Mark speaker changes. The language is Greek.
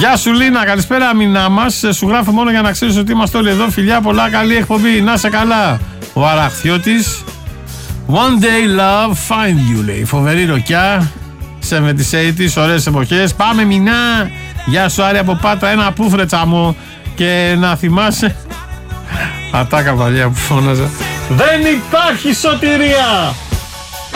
Speaker 1: Γεια σου Λίνα, καλησπέρα μηνά μας. Σου γράφω μόνο για να ξέρεις ότι είμαστε όλοι εδώ. Φιλιά, πολλά, καλή εκπομπή. Να σε καλά. Ο Αραχθιώτης. One day love find you, λέει. Φοβερή ροκιά. 70's, ωραίες εποχές. Πάμε μηνά. Γεια σου Άρη από Πάτρα. Ένα πούφρετσα μου. Και να θυμάσαι. Ατάκα παλιά που φώναζα. Δεν υπάρχει σωτηρία.